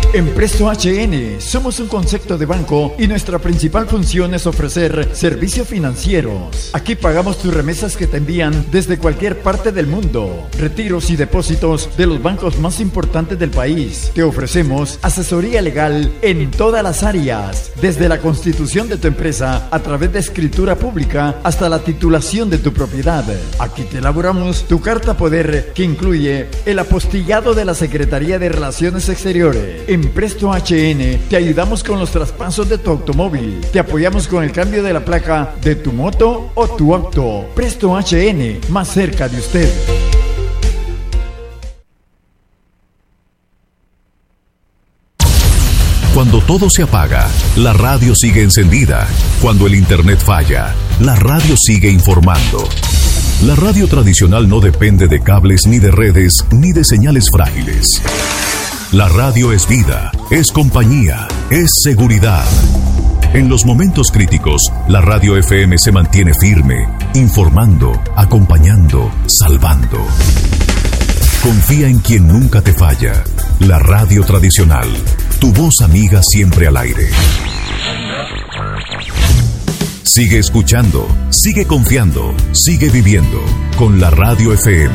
En Presto HN somos un concepto de banco y nuestra principal función es ofrecer servicios financieros. Aquí pagamos tus remesas que te envían desde cualquier parte del mundo, retiros y depósitos de los bancos más importantes del país. Te ofrecemos asesoría legal en todas las áreas, desde la constitución de tu empresa a través de escritura pública hasta la titulación de tu propiedad. Aquí te elaboramos tu carta poder que incluye el apostillado de la Secretaría de Relaciones Exteriores. En Presto HN te ayudamos con los traspasos de tu automóvil. Te apoyamos con el cambio de la placa de tu moto o tu auto. Presto HN, más cerca de usted. Cuando todo se apaga, la radio sigue encendida. Cuando el internet falla, la radio sigue informando. La radio tradicional no depende de cables ni de redes ni de señales frágiles. La radio es vida, es compañía, es seguridad. En los momentos críticos, la radio FM se mantiene firme, informando, acompañando, salvando. Confía en quien nunca te falla. La radio tradicional, tu voz amiga siempre al aire. Sigue escuchando, sigue confiando, sigue viviendo con la radio FM.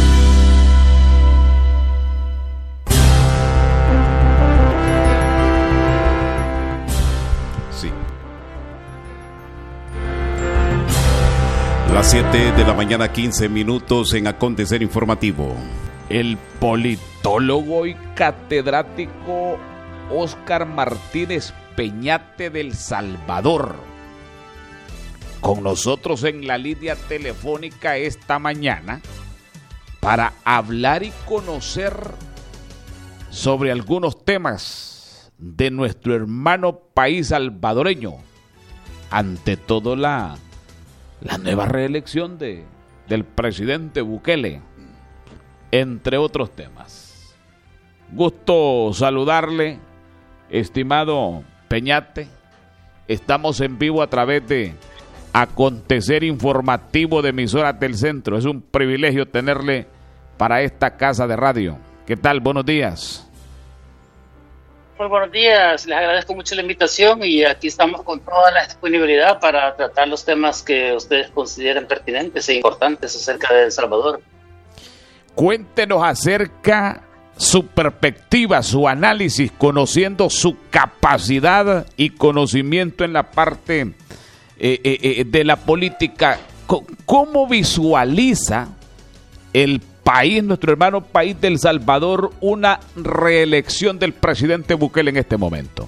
Las 7 de la mañana, 15 minutos en Acontecer Informativo. El politólogo y catedrático Óscar Martínez Peñate del Salvador, con nosotros en la línea telefónica esta mañana para hablar y conocer sobre algunos temas de nuestro hermano país salvadoreño. Ante todo la nueva reelección del presidente Bukele, entre otros temas. Gusto saludarle, estimado Peñate. Estamos en vivo a través de Acontecer Informativo de Emisoras del Centro. Es un privilegio tenerle para esta casa de radio. ¿Qué tal? Buenos días. Muy buenos días, les agradezco mucho la invitación y aquí estamos con toda la disponibilidad para tratar los temas que ustedes consideren pertinentes e importantes acerca de El Salvador. Cuéntenos acerca su perspectiva, su análisis, conociendo su capacidad y conocimiento en la parte de la política. ¿Cómo visualiza el país, nuestro hermano país del Salvador, una reelección del presidente Bukele en este momento?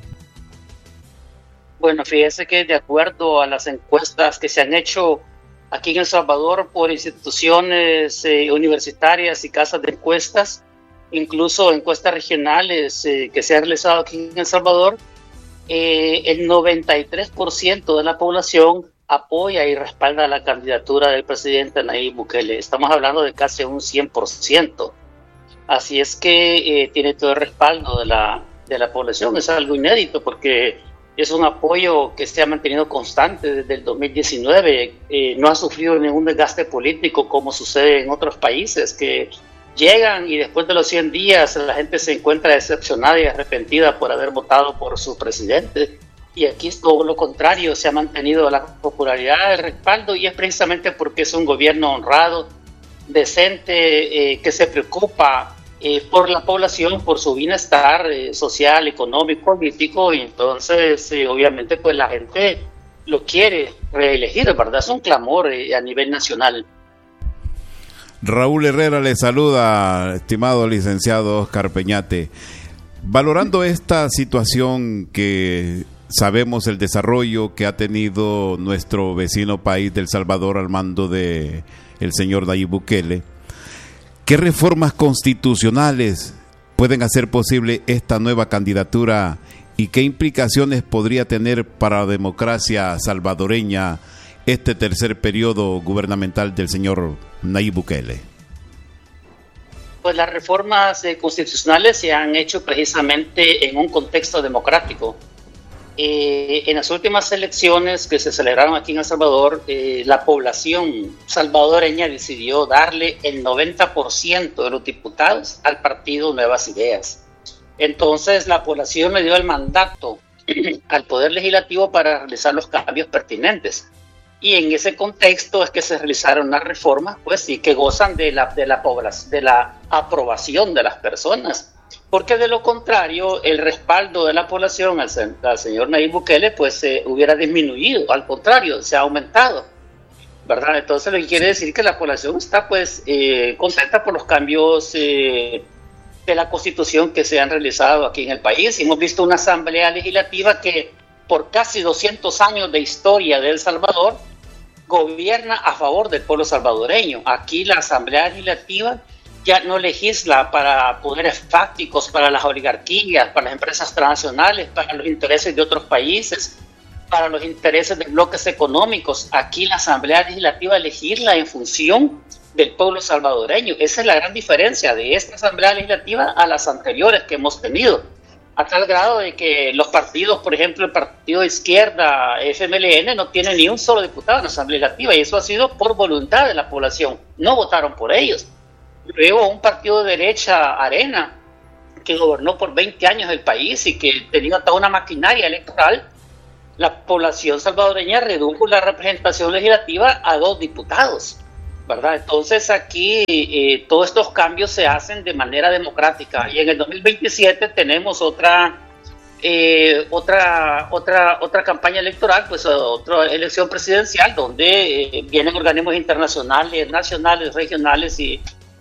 Bueno, fíjese que de acuerdo a las encuestas que se han hecho aquí en El Salvador por instituciones universitarias y casas de encuestas, incluso encuestas regionales que se han realizado aquí en El Salvador, el 93% de la población apoya y respalda la candidatura del presidente Nayib Bukele. Estamos hablando de casi un 100%. Así es que tiene todo el respaldo de la población. Es algo inédito porque es un apoyo que se ha mantenido constante desde el 2019. No ha sufrido ningún desgaste político como sucede en otros países que llegan y después de los 100 días la gente se encuentra decepcionada y arrepentida por haber votado por su presidente. Y aquí es todo lo contrario, se ha mantenido la popularidad, el respaldo, y es precisamente porque es un gobierno honrado, decente, que se preocupa por la población, por su bienestar social, económico, político, y entonces obviamente pues la gente lo quiere reelegir, ¿verdad? Es un clamor a nivel nacional. Raúl Herrera le saluda, estimado licenciado Óscar Peñate. Valorando esta situación que sabemos el desarrollo que ha tenido nuestro vecino país del Salvador al mando de el señor Nayib Bukele, ¿qué reformas constitucionales pueden hacer posible esta nueva candidatura y qué implicaciones podría tener para la democracia salvadoreña este tercer periodo gubernamental del señor Nayib Bukele? Pues las reformas constitucionales se han hecho precisamente en un contexto democrático. En las últimas elecciones que se celebraron aquí en El Salvador, la población salvadoreña decidió darle el 90% de los diputados al partido Nuevas Ideas. Entonces la población le dio el mandato al Poder Legislativo para realizar los cambios pertinentes. Y en ese contexto es que se realizaron las reformas, pues sí, que gozan de la aprobación de las personas. Porque de lo contrario, el respaldo de la población al señor Nayib Bukele, pues hubiera disminuido. Al contrario, se ha aumentado, ¿verdad? Entonces lo que quiere decir que la población está, pues, contenta por los cambios de la Constitución que se han realizado aquí en el país. Hemos visto una Asamblea Legislativa que por casi 200 años de historia de El Salvador gobierna a favor del pueblo salvadoreño. Aquí la Asamblea Legislativa ya no legisla para poderes fácticos, para las oligarquías, para las empresas transnacionales, para los intereses de otros países, para los intereses de bloques económicos. Aquí la Asamblea Legislativa legisla en función del pueblo salvadoreño. Esa es la gran diferencia de esta Asamblea Legislativa a las anteriores que hemos tenido, a tal grado de que los partidos, por ejemplo, el partido de izquierda, FMLN, no tiene ni un solo diputado en la Asamblea Legislativa, y eso ha sido por voluntad de la población, no votaron por ellos. Luego un partido de derecha, Arena, que gobernó por 20 años el país y que tenía toda una maquinaria electoral, la población salvadoreña redujo la representación legislativa a 2 diputados, ¿verdad? Entonces aquí todos estos cambios se hacen de manera democrática, y en el 2027 tenemos otra campaña electoral, pues otra elección presidencial donde vienen organismos internacionales, nacionales, regionales y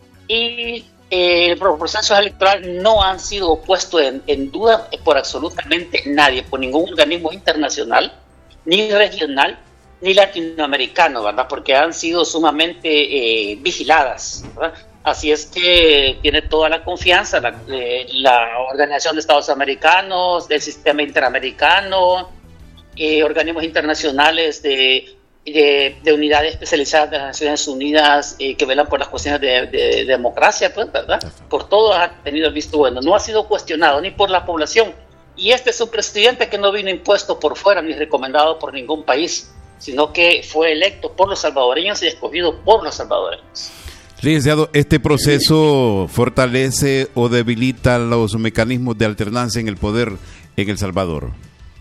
los procesos electorales no han sido puestos en duda por absolutamente nadie, por ningún organismo internacional, ni regional, ni latinoamericano, ¿verdad? Porque han sido sumamente vigiladas, ¿verdad? Así es que tiene toda la confianza la Organización de Estados Americanos, del Sistema Interamericano, organismos internacionales de unidades especializadas de las Naciones Unidas que velan por las cuestiones de democracia, pues, ¿verdad? Por todo ha tenido el visto bueno, no ha sido cuestionado ni por la población. Y este es un presidente que no vino impuesto por fuera ni recomendado por ningún país, sino que fue electo por los salvadoreños y escogido por los salvadoreños. Licenciado, ¿este proceso fortalece o debilita los mecanismos de alternancia en el poder en El Salvador?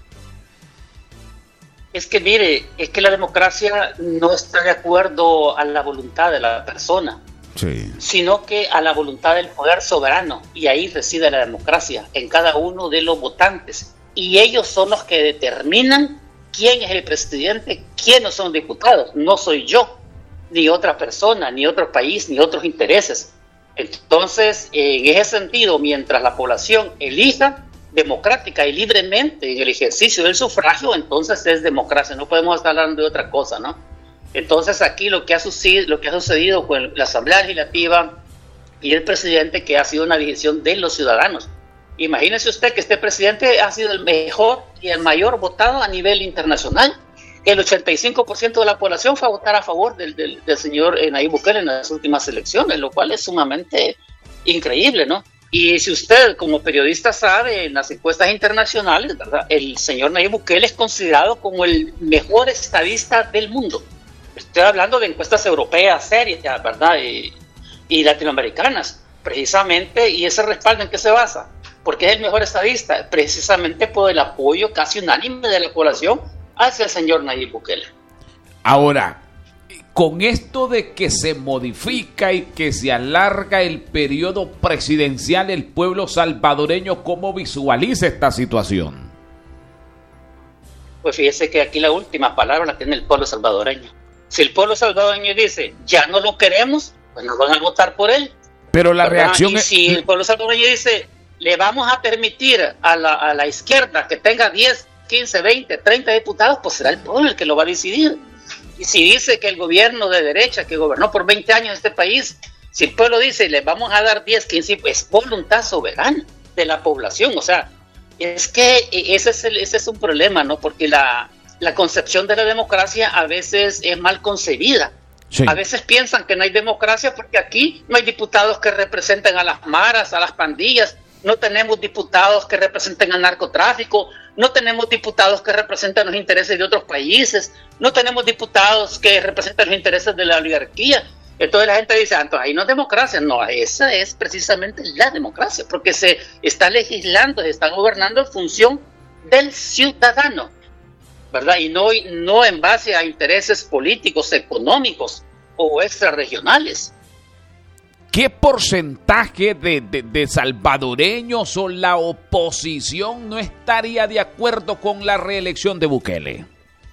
Es que mire, es que la democracia no está de acuerdo a la voluntad de la persona, sí, sino que a la voluntad del poder soberano, y ahí reside la democracia, en cada uno de los votantes, y ellos son los que determinan quién es el presidente, quiénes son diputados. No soy yo, ni otra persona, ni otro país, ni otros intereses. Entonces, en ese sentido, mientras la población elija democrática y libremente en el ejercicio del sufragio, entonces es democracia, no podemos estar hablando de otra cosa, ¿no? Entonces aquí lo que ha sucedido con la Asamblea Legislativa y el presidente, que ha sido una decisión de los ciudadanos. Imagínese usted que este presidente ha sido el mejor y el mayor votado a nivel internacional. El 85% de la población fue a votar a favor del señor Nayib Bukele en las últimas elecciones, lo cual es sumamente increíble, ¿no? Y si usted como periodista sabe, en las encuestas internacionales, ¿verdad?, el señor Nayib Bukele es considerado como el mejor estadista del mundo. Estoy hablando de encuestas europeas, serias, ¿verdad?, y latinoamericanas, precisamente. ¿Y ese respaldo en qué se basa? Porque es el mejor estadista, precisamente por el apoyo casi unánime de la población hacia el señor Nayib Bukele. Ahora, con esto de que se modifica y que se alarga el periodo presidencial, el pueblo salvadoreño, ¿cómo visualiza esta situación? Pues fíjese que aquí la última palabra la tiene el pueblo salvadoreño. Si el pueblo salvadoreño dice, ya no lo queremos, pues no van a votar por él. Pero la reacción es... Y si el pueblo salvadoreño dice, le vamos a permitir a la izquierda que tenga 10, 15, 20, 30 diputados, pues será el pueblo el que lo va a decidir. Y si dice que el gobierno de derecha, que gobernó por 20 años este país, si el pueblo dice, le vamos a dar 10, 15, pues es voluntad soberana de la población. O sea, es que ese es un problema, ¿no? Porque la concepción de la democracia a veces es mal concebida. Sí. A veces piensan que no hay democracia porque aquí no hay diputados que representen a las maras, a las pandillas, no tenemos diputados que representen al narcotráfico, no tenemos diputados que representen los intereses de otros países, no tenemos diputados que representen los intereses de la oligarquía. Entonces la gente dice, entonces ahí no es democracia. No, esa es precisamente la democracia, porque se está legislando, se está gobernando en función del ciudadano, ¿verdad? Y no en base a intereses políticos, económicos o extrarregionales. ¿Qué porcentaje de salvadoreños o la oposición no estaría de acuerdo con la reelección de Bukele?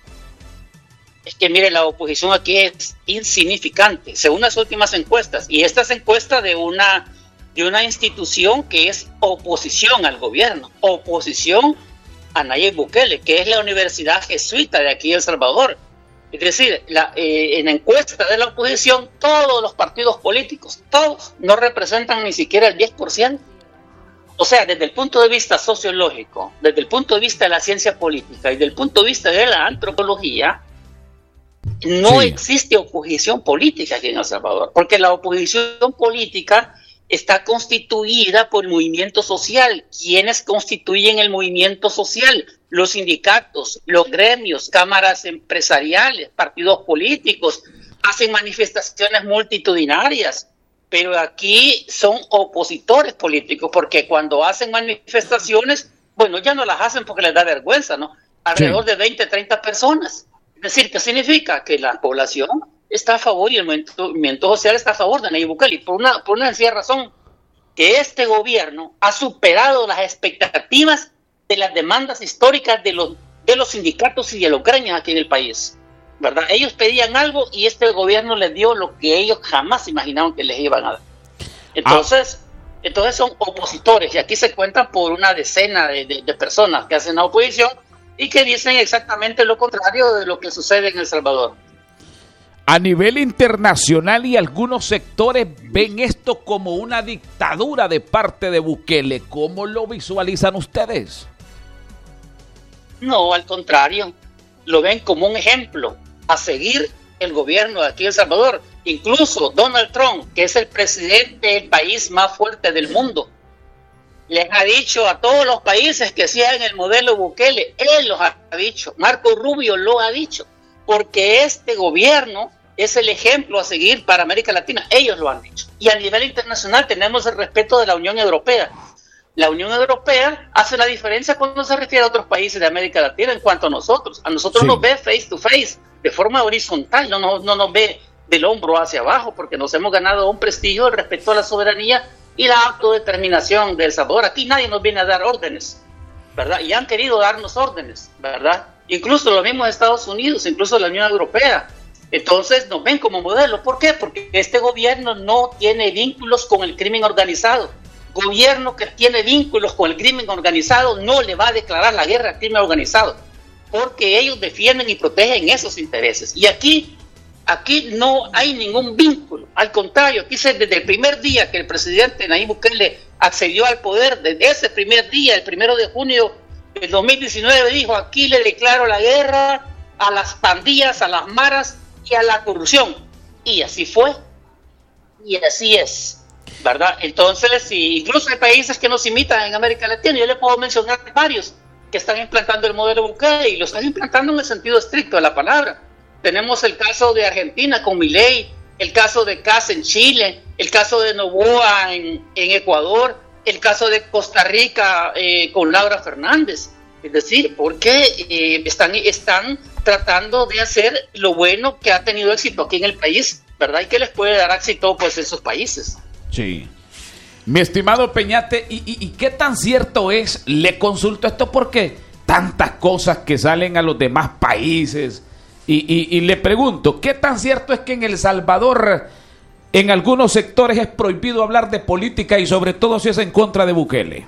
Es que mire, la oposición aquí es insignificante, según las últimas encuestas, y esta es encuesta de una institución que es oposición al gobierno, oposición a Nayib Bukele, que es la Universidad Jesuita de aquí de El Salvador. Es decir, en la encuesta de la oposición, todos los partidos políticos, todos, no representan ni siquiera el 10%. O sea, desde el punto de vista sociológico, desde el punto de vista de la ciencia política y desde el punto de vista de la antropología, no existe oposición política aquí en El Salvador, porque la oposición política está constituida por el movimiento social. ¿Quiénes constituyen el movimiento social? Los sindicatos, los gremios, cámaras empresariales, partidos políticos, hacen manifestaciones multitudinarias, pero aquí son opositores políticos, porque cuando hacen manifestaciones, bueno, ya no las hacen porque les da vergüenza, ¿no? Alrededor de 20, 30 personas. Es decir, ¿qué significa? Que la población está a favor y el movimiento social está a favor de Nayib Bukele, por una sencilla razón, que este gobierno ha superado las expectativas de las demandas históricas de los sindicatos y de los gremios aquí en el país, ¿verdad? Ellos pedían algo y este gobierno les dio lo que ellos jamás imaginaban que les iban a dar. Entonces son opositores, y aquí se cuentan por una decena de personas que hacen la oposición y que dicen exactamente lo contrario de lo que sucede en El Salvador. A nivel internacional y algunos sectores ven esto como una dictadura de parte de Bukele. ¿Cómo lo visualizan ustedes? No, al contrario, lo ven como un ejemplo a seguir el gobierno de aquí en El Salvador. Incluso Donald Trump, que es el presidente del país más fuerte del mundo, les ha dicho a todos los países que sigan el modelo Bukele. Él los ha dicho, Marco Rubio lo ha dicho, porque este gobierno es el ejemplo a seguir para América Latina. Ellos lo han dicho. Y a nivel internacional tenemos el respeto de la Unión Europea. La Unión Europea hace la diferencia cuando se refiere a otros países de América Latina en cuanto a nosotros. A nosotros nos ve face to face, de forma horizontal, no nos ve del hombro hacia abajo, porque nos hemos ganado un prestigio, el respeto a la soberanía y la autodeterminación de El Salvador. Aquí nadie nos viene a dar órdenes, ¿verdad? Y han querido darnos órdenes, ¿verdad? Incluso los mismos Estados Unidos, incluso la Unión Europea. Entonces nos ven como modelo. ¿Por qué? Porque este gobierno no tiene vínculos con el crimen organizado. Gobierno que tiene vínculos con el crimen organizado no le va a declarar la guerra al crimen organizado, porque ellos defienden y protegen esos intereses. Y aquí no hay ningún vínculo. Al contrario, aquí desde el primer día que el presidente Nayib Bukele accedió al poder, desde ese primer día, el 1 de junio del 2019, dijo: aquí le declaro la guerra a las pandillas, a las maras y a la corrupción. Y así fue, y así es, ¿verdad? Entonces, incluso hay países que nos imitan en América Latina. Yo le puedo mencionar varios que están implantando el modelo Bukele, y lo están implantando en el sentido estricto de la palabra. Tenemos el caso de Argentina con Milei, el caso de Kast en Chile, el caso de Noboa en Ecuador, el caso de Costa Rica con Laura Fernández. Es decir, porque están tratando de hacer lo bueno que ha tenido éxito aquí en el país, ¿verdad? Y que les puede dar éxito pues en esos países. Sí. Mi estimado Peñate, ¿y qué tan cierto es? Le consulto esto porque tantas cosas que salen a los demás países. Y le pregunto, ¿qué tan cierto es que en El Salvador, en algunos sectores, es prohibido hablar de política y sobre todo si es en contra de Bukele?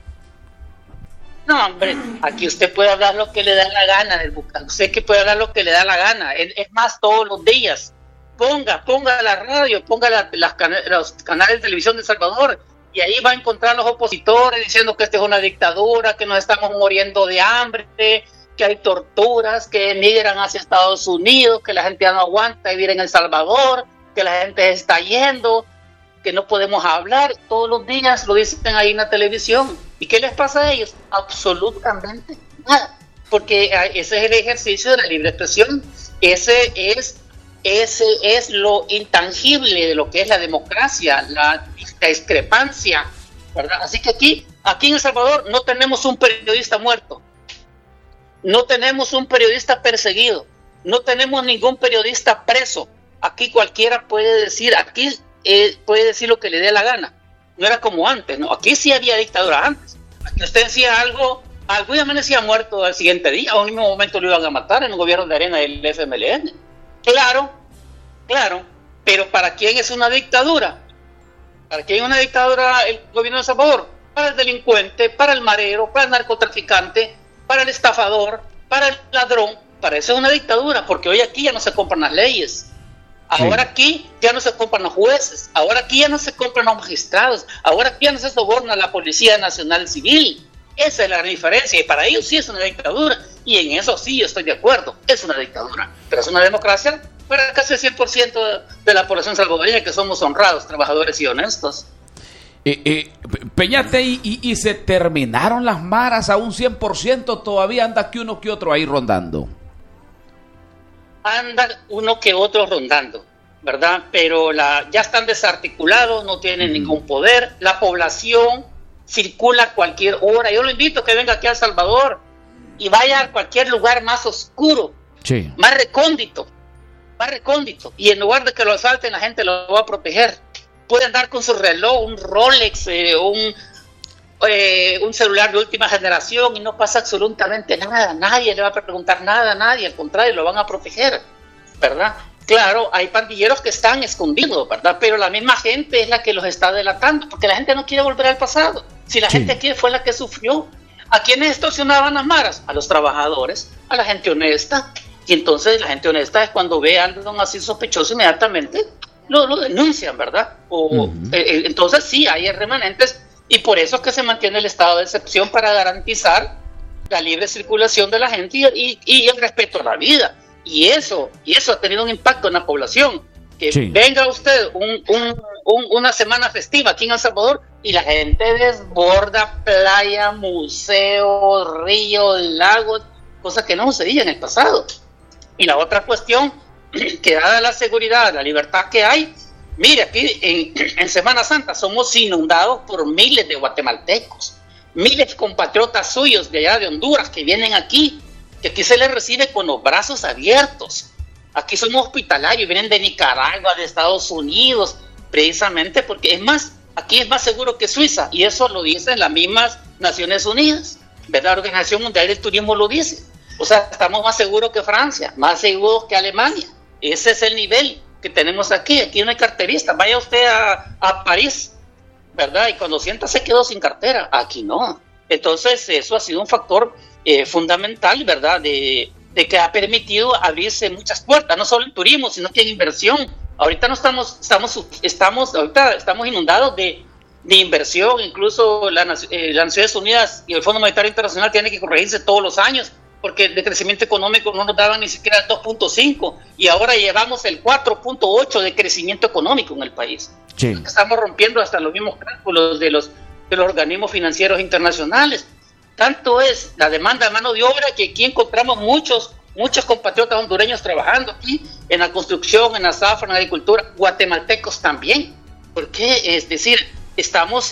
No, hombre, aquí usted puede hablar lo que le da la gana del Bukele. Usted que puede hablar lo que le da la gana. Es más, todos los días. Ponga la radio, ponga los canales de televisión de El Salvador, y ahí va a encontrar a los opositores diciendo que esta es una dictadura, que nos estamos muriendo de hambre, que hay torturas, que emigran hacia Estados Unidos, que la gente ya no aguanta vivir en El Salvador, que la gente se está yendo, que no podemos hablar. Todos los días lo dicen ahí en la televisión. ¿Y qué les pasa a ellos? Absolutamente nada, porque ese es el ejercicio de la libre expresión. Ese es Ese es lo intangible de lo que es la democracia, la discrepancia, ¿verdad? Así que aquí en El Salvador no tenemos un periodista muerto, no tenemos un periodista perseguido, no tenemos ningún periodista preso. Aquí cualquiera puede decir, puede decir lo que le dé la gana. No era como antes, ¿no? Aquí sí había dictadura antes. Aquí usted decía algo y amanecía muerto al siguiente día, o en el mismo momento lo iban a matar en el gobierno de arena del FMLN. Claro, pero ¿para quién es una dictadura? ¿Para quién es una dictadura el gobierno de El Salvador? Para el delincuente, para el marero, para el narcotraficante, para el estafador, para el ladrón. Para eso es una dictadura, porque hoy aquí ya no se compran las leyes. Ahora aquí ya no se compran los jueces, ahora aquí ya no se compran los magistrados, ahora aquí ya no se soborna la Policía Nacional Civil. Esa es la diferencia, y para ellos sí es una dictadura, y en eso sí yo estoy de acuerdo, es una dictadura, pero es una democracia para casi el 100% de la población salvadoreña, que somos honrados, trabajadores y honestos. Peñate, y se terminaron las maras a un 100%, todavía anda que uno que otro ahí rondando. Andan uno que otro rondando, ¿verdad? Pero ya están desarticulados, no tienen ningún poder, la población circula a cualquier hora. Yo lo invito a que venga aquí a El Salvador y vaya a cualquier lugar más oscuro, más recóndito, y en lugar de que lo asalten, la gente lo va a proteger. Puede andar con su reloj, un Rolex, un celular de última generación, y no pasa absolutamente nada. Nadie le va a preguntar nada a nadie, al contrario, lo van a proteger, ¿verdad? Claro, hay pandilleros que están escondidos, ¿verdad? Pero la misma gente es la que los está delatando, porque la gente no quiere volver al pasado. Si la gente aquí fue la que sufrió. ¿A quiénes extorsionaban las maras? A los trabajadores, a la gente honesta. Y entonces la gente honesta es cuando ve algo así sospechoso, inmediatamente lo denuncian, ¿verdad? Entonces sí, hay remanentes, y por eso es que se mantiene el estado de excepción, para garantizar la libre circulación de la gente y el respeto a la vida. Y eso ha tenido un impacto en la población. Que venga usted una semana festiva aquí en El Salvador y la gente desborda playa, museos, ríos, lagos, cosas que no sucedían en el pasado. Y la otra cuestión, que dada la seguridad, la libertad que hay, mire, aquí en Semana Santa somos inundados por miles de guatemaltecos, miles de compatriotas suyos de allá de Honduras que vienen aquí, que aquí se les recibe con los brazos abiertos. Aquí somos hospitalarios, vienen de Nicaragua, de Estados Unidos, precisamente porque aquí es más seguro que Suiza, y eso lo dicen las mismas Naciones Unidas, ¿verdad? La Organización Mundial del Turismo lo dice. O sea, estamos más seguros que Francia, más seguros que Alemania. Ese es el nivel que tenemos aquí. Aquí no hay carterista. Vaya usted a París, ¿verdad? Y cuando sienta se quedó sin cartera. Aquí no. Entonces, eso ha sido un factor fundamental, ¿verdad? De que ha permitido abrirse muchas puertas, no solo en turismo, sino que en inversión. Ahorita estamos inundados de inversión. Incluso las Naciones Unidas y el Fondo Monetario Internacional tienen que corregirse todos los años, porque el crecimiento económico no nos daban ni siquiera el 2.5, y ahora llevamos el 4.8 de crecimiento económico en el país. Sí. Estamos rompiendo hasta los mismos cálculos de los organismos financieros internacionales. Tanto es la demanda de mano de obra que aquí encontramos muchos compatriotas hondureños trabajando aquí en la construcción, en la zafra, en la agricultura, guatemaltecos también. ¿Por qué? Es decir, estamos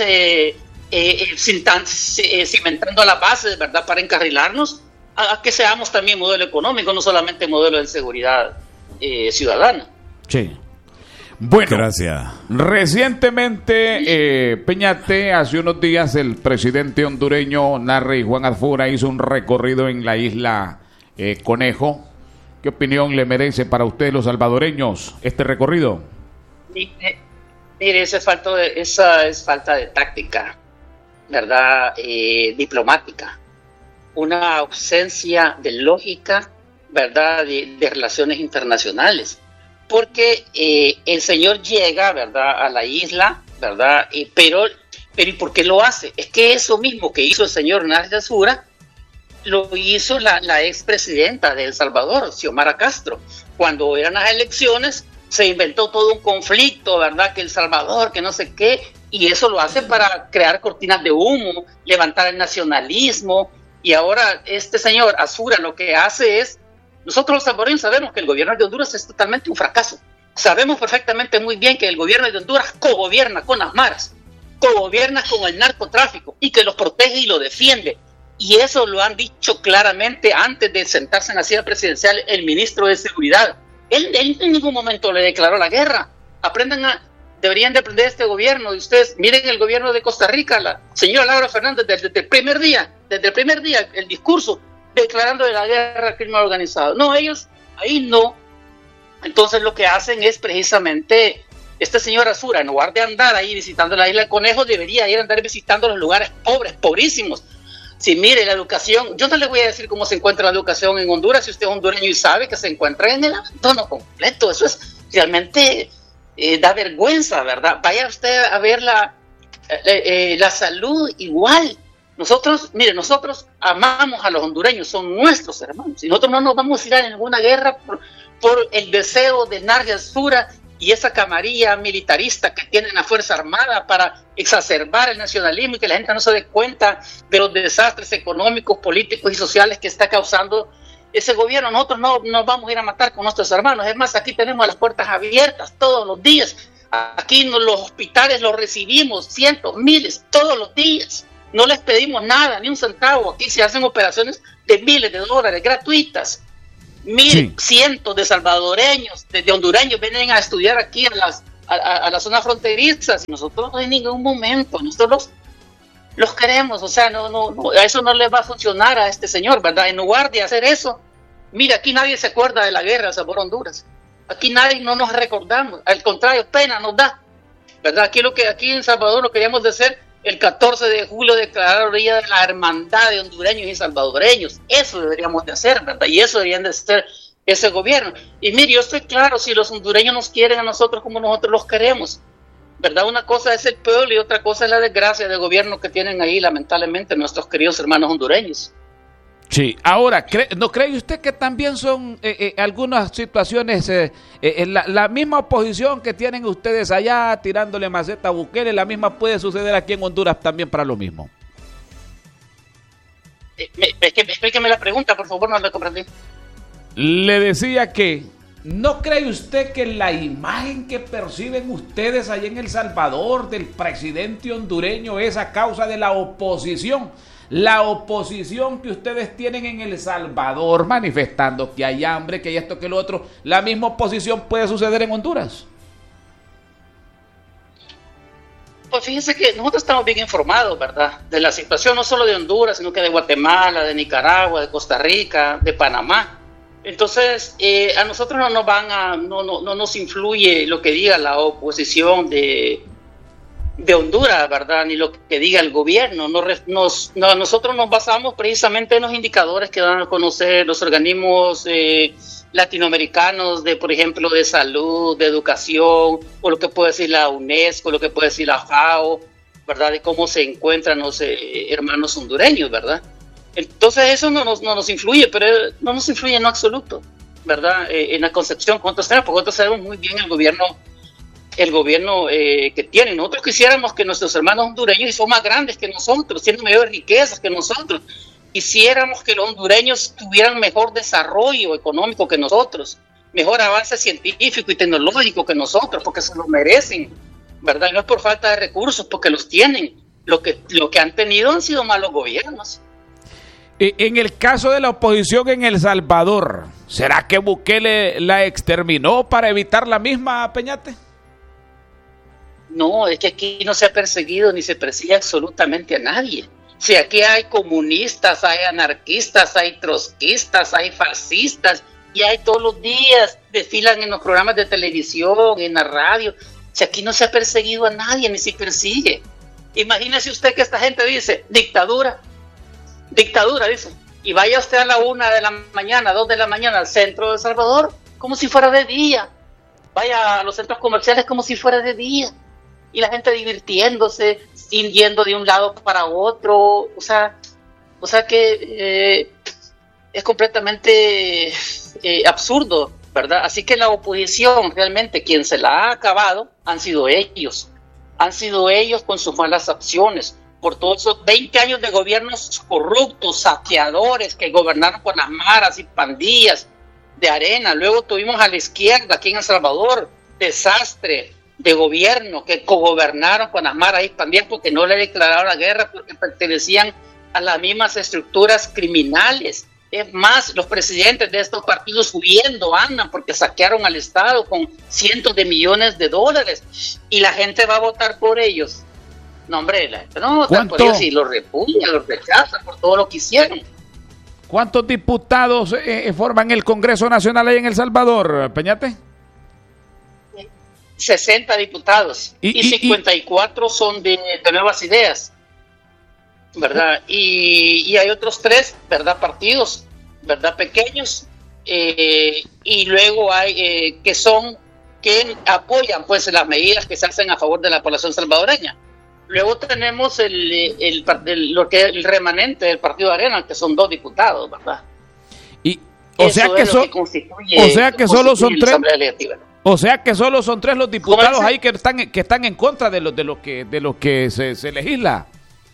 cimentando las bases, ¿verdad?, para encarrilarnos a que seamos también modelo económico, no solamente modelo de seguridad ciudadana. Sí. Bueno, gracias. Recientemente, Peñate, hace unos días, el presidente hondureño Narri Juan Azfura hizo un recorrido en la isla Conejo. ¿Qué opinión le merece para ustedes, los salvadoreños, este recorrido? Mire, esa es falta de táctica, ¿verdad? Diplomática. Una ausencia de lógica, ¿verdad?, de relaciones internacionales. Porque el señor llega, ¿verdad?, a la isla, ¿verdad?, pero ¿y por qué lo hace? Es que eso mismo que hizo el señor Narri Azfura lo hizo la expresidenta de El Salvador, Xiomara Castro. Cuando eran las elecciones, se inventó todo un conflicto, ¿verdad?, que El Salvador, que no sé qué, y eso lo hace para crear cortinas de humo, levantar el nacionalismo. Y ahora este señor Azfura lo que hace es Nosotros los salvadoreños sabemos que el gobierno de Honduras es totalmente un fracaso. Sabemos perfectamente muy bien que el gobierno de Honduras cogobierna con las maras, cogobierna con el narcotráfico y que los protege y lo defiende. Y eso lo han dicho claramente antes de sentarse en la silla presidencial el ministro de Seguridad. Él en ningún momento le declaró la guerra. Deberían de aprender este gobierno de ustedes. Miren el gobierno de Costa Rica, la señora Laura Fernández, desde el primer día, el discurso declarando de la guerra al crimen organizado. No, ellos ahí no. Entonces lo que hacen es precisamente, este señor Azura, en lugar de andar ahí visitando la isla del Conejo, debería ir a andar visitando los lugares pobres, pobrísimos. Si mire la educación, yo no le voy a decir cómo se encuentra la educación en Honduras, si usted es hondureño y sabe que se encuentra en el abandono completo. Eso es realmente da vergüenza, ¿verdad? Vaya usted a ver la salud igual. Nosotros amamos a los hondureños, son nuestros hermanos, y nosotros no nos vamos a ir a ninguna guerra por el deseo de Narja Azura y esa camarilla militarista que tiene la Fuerza Armada para exacerbar el nacionalismo y que la gente no se dé cuenta de los desastres económicos, políticos y sociales que está causando ese gobierno. Nosotros no nos vamos a ir a matar con nuestros hermanos. Es más, aquí tenemos las puertas abiertas todos los días. Aquí los hospitales los recibimos, cientos, miles, todos los días. No les pedimos nada, ni un centavo. Aquí se hacen operaciones de miles de dólares gratuitas. Cientos de salvadoreños, de hondureños vienen a estudiar aquí a las zonas fronterizas, y nosotros en ningún momento, nosotros los queremos, o sea, no, eso no les va a funcionar a este señor, ¿verdad? En lugar de hacer eso, mira, aquí nadie se acuerda de la guerra por Honduras, aquí no nos recordamos, al contrario, pena nos da, ¿verdad? Aquí en Salvador lo queríamos hacer el 14 de julio, declarar el día de la hermandad de hondureños y salvadoreños. Eso deberíamos de hacer, ¿verdad? Y eso deberían de ser ese gobierno. Y mire, yo estoy claro, si los hondureños nos quieren a nosotros como nosotros los queremos, ¿verdad? Una cosa es el pueblo y otra cosa es la desgracia del gobierno que tienen ahí, lamentablemente, nuestros queridos hermanos hondureños. Sí, ahora, ¿no cree usted que también son algunas situaciones, la misma oposición que tienen ustedes allá tirándole maceta a Bukele, la misma puede suceder aquí en Honduras también para lo mismo? Explíqueme la pregunta, por favor, no la comprendí. Le decía que, ¿no cree usted que la imagen que perciben ustedes allá en El Salvador del presidente hondureño es a causa de la oposición? La oposición que ustedes tienen en El Salvador manifestando que hay hambre, que hay esto, que lo otro, ¿la misma oposición puede suceder en Honduras? Pues fíjense que nosotros estamos bien informados, ¿verdad? De la situación no solo de Honduras, sino que de Guatemala, de Nicaragua, de Costa Rica, de Panamá. Entonces, a nosotros no nos influye lo que diga la oposición de Honduras, ¿verdad? Ni lo que diga el gobierno. Nosotros nos basamos precisamente en los indicadores que dan a conocer los organismos latinoamericanos, por ejemplo, de salud, de educación, o lo que puede decir la UNESCO, lo que puede decir la FAO, ¿verdad? De cómo se encuentran los hermanos hondureños, ¿verdad? Entonces eso no nos influye, pero no nos influye en lo absoluto, ¿verdad? En la concepción que nosotros tenemos, porque nosotros sabemos muy bien el gobierno que tienen. Nosotros quisiéramos que nuestros hermanos hondureños, y son más grandes que nosotros, tienen mayores riquezas que nosotros, quisiéramos que los hondureños tuvieran mejor desarrollo económico que nosotros, mejor avance científico y tecnológico que nosotros, porque se lo merecen, ¿verdad? Y no es por falta de recursos, porque los tienen. Lo que han tenido han sido malos gobiernos. En el caso de la oposición en El Salvador, ¿será que Bukele la exterminó para evitar la misma, Peñate? No, es que aquí no se ha perseguido ni se persigue absolutamente a nadie. Si aquí hay comunistas, hay anarquistas, hay trotskistas, hay fascistas, y hay todos los días, desfilan en los programas de televisión, en la radio. Si aquí no se ha perseguido a nadie, ni se persigue. Imagínese usted que esta gente dice, dictadura, dice, y vaya usted a la 1 de la mañana, 2 de la mañana al centro de El Salvador, como si fuera de día. Vaya a los centros comerciales como si fuera de día. Y la gente divirtiéndose, yendo de un lado para otro, o sea que es completamente absurdo, ¿verdad? Así que la oposición, realmente, quien se la ha acabado, han sido ellos con sus malas acciones, por todos esos 20 años de gobiernos corruptos, saqueadores, que gobernaron con las maras y pandillas, de Arena, luego tuvimos a la izquierda aquí en El Salvador, desastre de gobierno, que cogobernaron con las maras y pandillas porque no le declararon la guerra, porque pertenecían a las mismas estructuras criminales. Es más, los presidentes de estos partidos huyendo andan porque saquearon al Estado con cientos de millones de dólares y la gente va a votar por ellos. No, hombre, la gente no va a votar por ellos y los repudia, los rechaza por todo lo que hicieron. ¿Cuántos diputados forman el Congreso Nacional ahí en El Salvador, Peñate? 60 diputados y 54 son de Nuevas Ideas, ¿verdad? Y hay otros 3, ¿verdad? Partidos, ¿verdad? Pequeños, y luego hay que apoyan pues las medidas que se hacen a favor de la población salvadoreña. Luego tenemos el remanente del Partido de Arena, que son 2 diputados, ¿verdad? O sea que solo son 3. O sea que solo son 3 los diputados ahí que están en contra de lo que se legisla.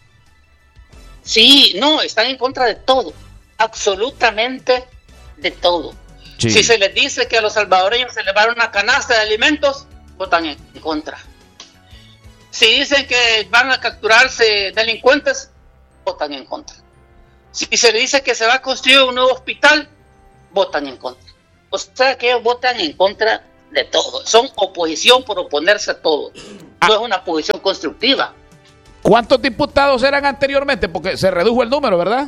Sí, no, están en contra de todo, absolutamente de todo. Sí. Si se les dice que a los salvadoreños se les va a dar una canasta de alimentos, votan en contra. Si dicen que van a capturarse delincuentes, votan en contra. Si se les dice que se va a construir un nuevo hospital, votan en contra. O sea que ellos votan en contra de todo. Son oposición por oponerse a todo. No es una posición constructiva. ¿Cuántos diputados eran anteriormente? Porque se redujo el número, ¿verdad?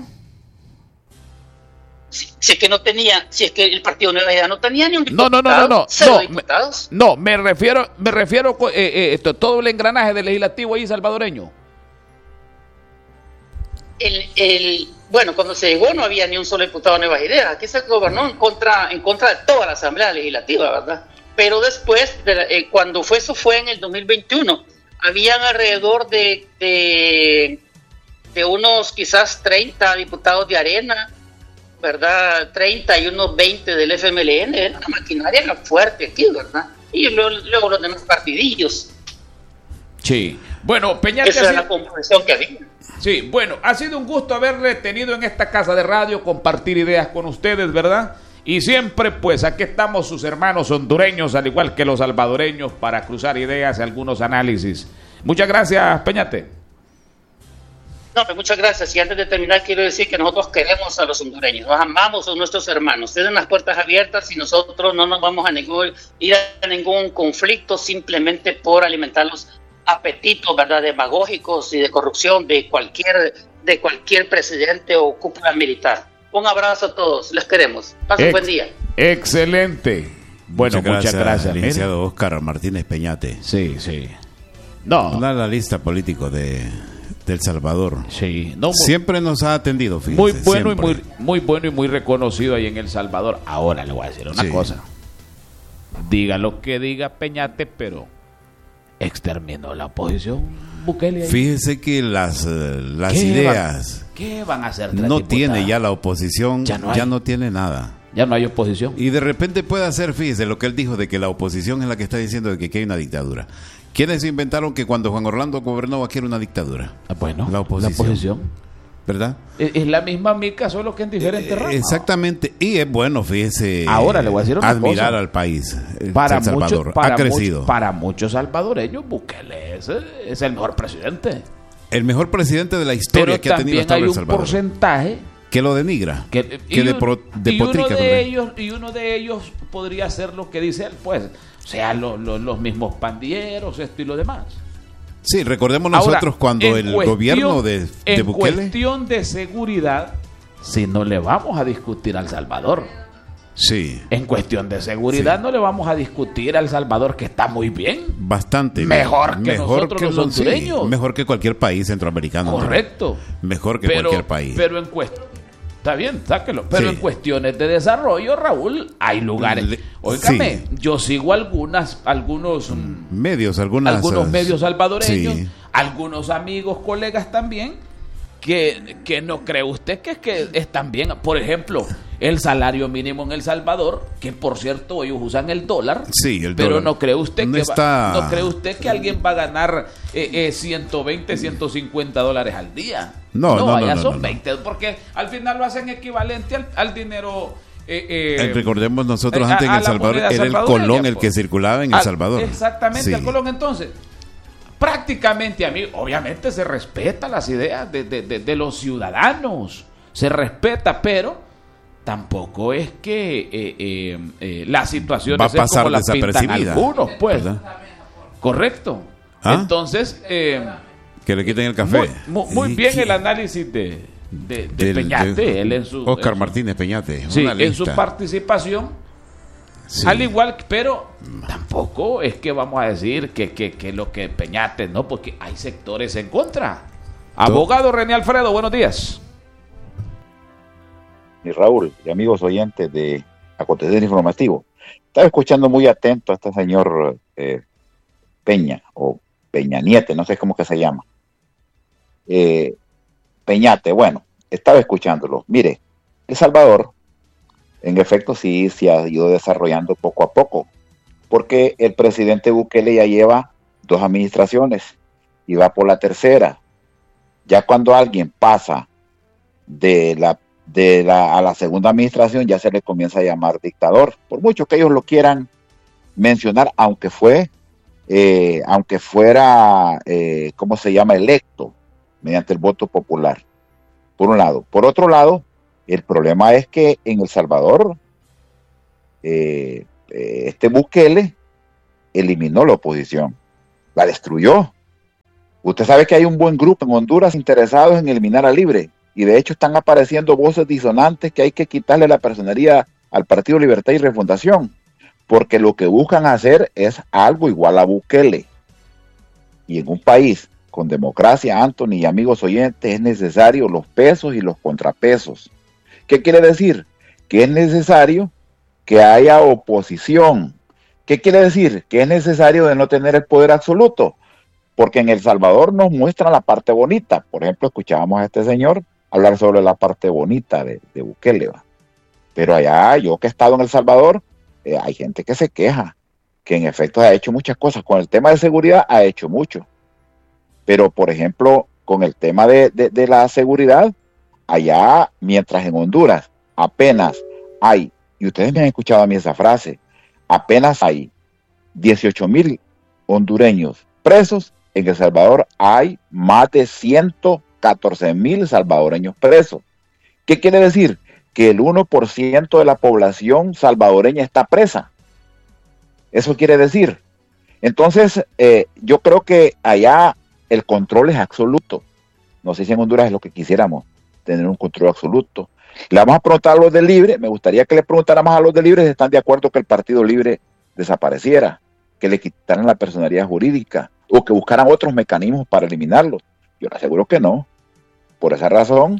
Si es que el Partido Nueva Idea no tenía ni un diputado. No. Diputados. No, me refiero todo el engranaje del legislativo ahí salvadoreño. Bueno, cuando se llegó no había ni un solo diputado de Nuevas Ideas. Aquí se gobernó en contra de toda la Asamblea Legislativa, ¿verdad? Pero después, cuando eso fue en el 2021, habían alrededor de unos quizás 30 diputados de Arena, ¿verdad? 30 y unos 20 del FMLN. Era una maquinaria fuerte aquí, ¿verdad? Y luego los demás partidillos. Sí. Bueno, Peñate... Esa es la composición que había. Sí, bueno, ha sido un gusto haberle tenido en esta casa de radio, compartir ideas con ustedes, ¿verdad? Y siempre, pues, aquí estamos sus hermanos hondureños, al igual que los salvadoreños, para cruzar ideas y algunos análisis. Muchas gracias, Peñate. No, pues muchas gracias. Y antes de terminar, quiero decir que nosotros queremos a los hondureños, los amamos, son nuestros hermanos. Tienen las puertas abiertas y nosotros no nos vamos a ir a ningún conflicto simplemente por alimentar los apetitos, ¿verdad?, demagógicos y de corrupción de cualquier presidente o cúpula militar. Un abrazo a todos, les queremos. Pasen buen día. Excelente. Bueno, muchas gracias. Licenciado Óscar Martínez Peñate. Sí. No. Un analista político de El Salvador. Sí. Siempre nos ha atendido, fíjense. Muy bueno muy bueno y muy reconocido ahí en El Salvador. Ahora le voy a decir una cosa. Diga lo que diga Peñate, pero exterminó la oposición. Bukele ahí. Fíjese que las ideas ¿qué van a hacer? No tiene ya la oposición, ya no tiene nada. Ya no hay oposición. Y de repente puede hacer, fíjese lo que él dijo de que la oposición es la que está diciendo de que hay una dictadura. ¿Quiénes inventaron que cuando Juan Orlando gobernó aquí era una dictadura? Bueno, la oposición. ¿Verdad? Es la misma mica, solo que en diferentes ramas. Exactamente. Y es bueno, fíjese, ahora le voy a decir una admirar cosa. Al país. Para El Salvador ha crecido. Para muchos salvadoreños, Bukele es el mejor presidente. El mejor presidente de la historia que ha tenido hasta ahora El Salvador. Pero también hay un porcentaje que lo denigra, y uno de ellos podría ser lo que dice él, pues, o sea, los mismos pandilleros, esto y lo demás. Sí, recordemos nosotros cuando el gobierno de Bukele... En cuestión de seguridad, si no le vamos a discutir al Salvador. Sí. En cuestión de seguridad no le vamos a discutir al Salvador, que está muy bien. Bastante mejor que nosotros los hondureños. Sí, mejor que cualquier país centroamericano. Correcto. Mejor que cualquier país. Pero en cuestión... Está bien, sáquelo. Pero en cuestiones de desarrollo, Raúl, hay lugares. Óigame, yo sigo algunos medios salvadoreños, algunos amigos, colegas también, que no cree usted que están bien. Por ejemplo, el salario mínimo en El Salvador, que por cierto ellos usan el dólar, pero no cree usted no cree usted que alguien va a ganar 120, 150 dólares al día. No, allá son 20, porque al final lo hacen equivalente al dinero recordemos nosotros antes en El Salvador era el colón el que circulaba en El Salvador. Exactamente, sí. el colón. Entonces, prácticamente a mí, obviamente se respeta las ideas de los ciudadanos, se respeta, pero tampoco es que la situación va a pasar como la pintan algunos, pues. ¿Verdad? Correcto. ¿Ah? Entonces, que le quiten el café. Muy bien el análisis de Peñate, él en su Oscar Martínez Peñate, sí, en su participación, sí. Al igual, pero tampoco es que vamos a decir que lo que Peñate, no, porque hay sectores en contra. Abogado René Alfredo, buenos días. Y Raúl y amigos oyentes de Acontecer Informativo, estaba escuchando muy atento a este señor Peña o Peña Niete, no sé cómo que se llama. Peñate, bueno, estaba escuchándolo. Mire, El Salvador, en efecto, sí se ha ido desarrollando poco a poco, porque el presidente Bukele ya lleva 2 administraciones y va por la tercera. Ya cuando alguien pasa a la segunda administración, ya se le comienza a llamar dictador, por mucho que ellos lo quieran mencionar, aunque fuera, ¿cómo se llama? Electo mediante el voto popular, por un lado. Por otro lado, el problema es que en El Salvador, este Bukele eliminó la oposición, la destruyó. Usted sabe que hay un buen grupo en Honduras interesados en eliminar a Libre, y de hecho están apareciendo voces disonantes que hay que quitarle la personería al Partido Libertad y Refundación, porque lo que buscan hacer es algo igual a Bukele. Y en un país con democracia, Anthony y amigos oyentes, es necesario los pesos y los contrapesos. ¿Qué quiere decir? Que es necesario que haya oposición. ¿Qué quiere decir? Que es necesario de no tener el poder absoluto, porque en El Salvador nos muestran la parte bonita. Por ejemplo, escuchábamos a este señor hablar sobre la parte bonita de Bukele, ¿va? Pero allá, yo que he estado en El Salvador, hay gente que se queja, que en efecto ha hecho muchas cosas. Con el tema de seguridad ha hecho mucho. Pero, por ejemplo, con el tema de la seguridad, allá, mientras en Honduras apenas hay, y ustedes me han escuchado a mí esa frase, apenas hay 18,000 hondureños presos, en El Salvador hay más de 114,000 salvadoreños presos. ¿Qué quiere decir? Que el 1% de la población salvadoreña está presa. Eso quiere decir. Entonces, yo creo que allá el control es absoluto. No sé si en Honduras es lo que quisiéramos, tener un control absoluto. Le vamos a preguntar a los de Libre, me gustaría que le preguntáramos a los de Libre si están de acuerdo que el Partido Libre desapareciera, que le quitaran la personalidad jurídica o que buscaran otros mecanismos para eliminarlos. Yo le aseguro que no. Por esa razón,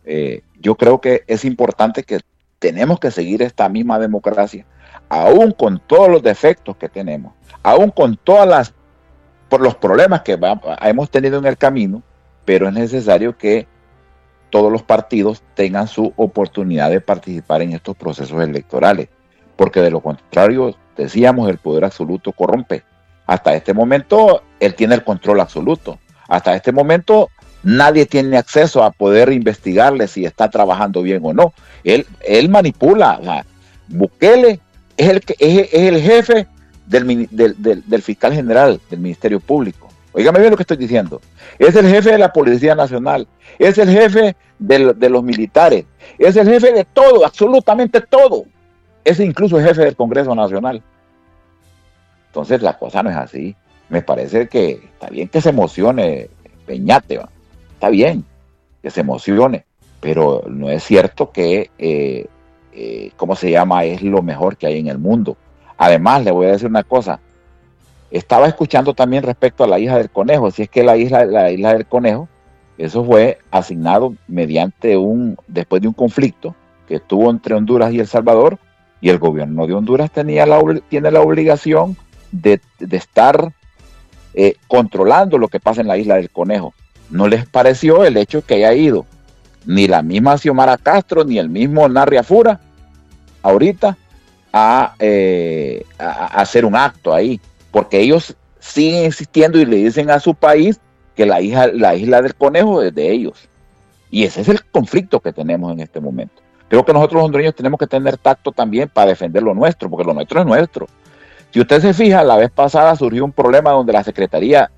yo creo que es importante que tenemos que seguir esta misma democracia, aún con todos los defectos que tenemos, aún con todas por los problemas que hemos tenido en el camino, pero es necesario que todos los partidos tengan su oportunidad de participar en estos procesos electorales, porque de lo contrario, decíamos, el poder absoluto corrompe. Hasta este momento, él tiene el control absoluto. Hasta este momento, nadie tiene acceso a poder investigarle si está trabajando bien o no. Él manipula. O sea, Bukele es el jefe del fiscal general del Ministerio Público. Óigame bien lo que estoy diciendo. Es el jefe de la Policía Nacional. Es el jefe de los militares. Es el jefe de todo, absolutamente todo. Es incluso el jefe del Congreso Nacional. Entonces la cosa no es así. Me parece que está bien que se emocione Peñate, ¿va? Está bien que se emocione, pero no es cierto que, ¿cómo se llama? Es lo mejor que hay en el mundo. Además, le voy a decir una cosa. Estaba escuchando también respecto a la isla del Conejo. Si es que la isla del Conejo, eso fue asignado después de un conflicto que estuvo entre Honduras y El Salvador, y el gobierno de Honduras tiene la obligación de estar controlando lo que pasa en la isla del Conejo. No les pareció el hecho que haya ido ni la misma Xiomara Castro ni el mismo Narria Fura ahorita a hacer un acto ahí, porque ellos siguen insistiendo y le dicen a su país que la isla del Conejo es de ellos, y ese es el conflicto que tenemos en este momento. Creo que nosotros los hondureños tenemos que tener tacto también para defender lo nuestro, porque lo nuestro es nuestro. Si usted se fija, la vez pasada surgió un problema donde la secretaria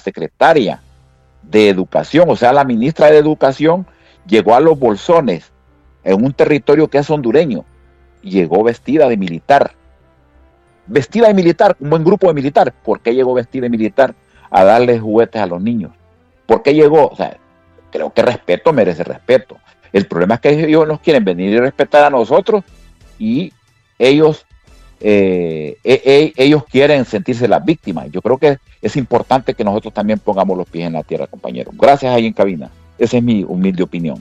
de Educación, o sea, la ministra de Educación, llegó a Los Bolsones, en un territorio que es hondureño, y llegó vestida de militar. Vestida de militar, un buen grupo de militar. ¿Por qué llegó vestida de militar a darle juguetes a los niños? ¿Por qué llegó? O sea, creo que respeto merece respeto. El problema es que ellos nos quieren venir y respetar a nosotros y ellos quieren sentirse las víctimas. Yo creo que es importante que nosotros también pongamos los pies en la tierra, compañeros. Gracias ahí en cabina. Esa es mi humilde opinión.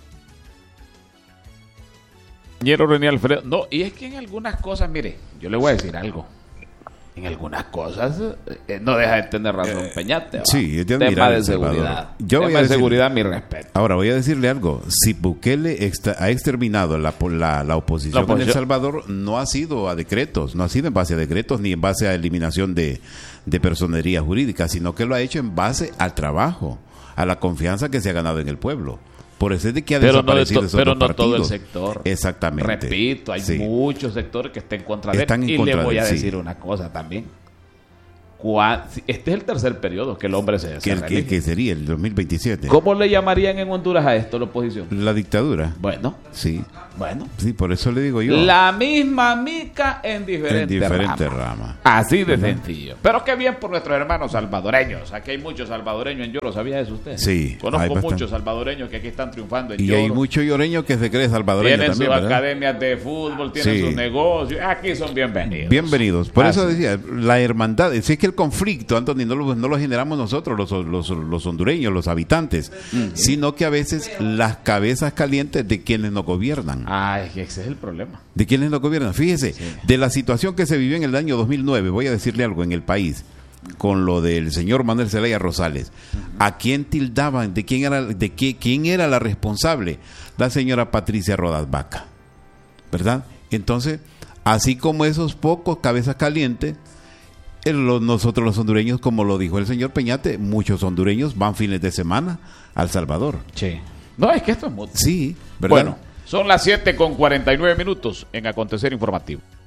Compañero René Alfredo. No, y es que en algunas cosas, mire, yo le voy a decir algo. En algunas cosas no deja de tener razón Peñate. ¿va? Sí, es de tema admirar, de Salvador. seguridad. Yo voy tema a de decir- seguridad, mi respeto. Ahora voy a decirle algo. Si Bukele ha exterminado la oposición en El Salvador, no ha sido a decretos, no ha sido en base a decretos ni en base a eliminación de personería jurídica, sino que lo ha hecho en base al trabajo, a la confianza que se ha ganado en el pueblo. Por eso es de que ha desaparecido esos pero otros no todo el partidos. sector. Exactamente. Repito, hay Sí. muchos sectores que están en contra de Están él. en Y contra le voy de a él, sí. decir una cosa también. Este es el tercer periodo que el hombre se reelige. Que sería el 2027. ¿Cómo le llamarían en Honduras a esto la oposición? La dictadura. Bueno, Sí. bueno. Sí, por eso le digo yo. La misma mica en diferentes ramas. ramas. Así de sencillo. Pero qué bien por nuestros hermanos salvadoreños. Aquí hay muchos salvadoreños en Lloro. ¿Sabía eso usted? Sí, hay Conozco bastante. muchos salvadoreños que aquí están triunfando en Y Lloro. hay mucho lloreño que se cree salvadoreño Tienen también, sus ¿verdad? academias de fútbol, tienen Sí. sus negocios. Aquí son bienvenidos. Bienvenidos. Por eso Así. decía, la hermandad, si es que el conflicto, Anthony, no lo generamos nosotros, los hondureños, los habitantes, sino que a veces las cabezas calientes de quienes nos gobiernan. Ay, que ese es el problema. De quienes nos gobiernan. Fíjese, de la situación que se vivió en el año 2009, voy a decirle algo, en el país, con lo del señor Manuel Zelaya Rosales. ¿A quién tildaban? ¿De quién era la responsable? La señora Patricia Rodas Vaca, ¿verdad? Entonces, así como esos pocos cabezas calientes, nosotros los hondureños, como lo dijo el señor Peñate, muchos hondureños van fines de semana a El Salvador. Sí. No, es que esto es mucho. Sí, ¿verdad? Bueno, son las 7:49 en Acontecer Informativo.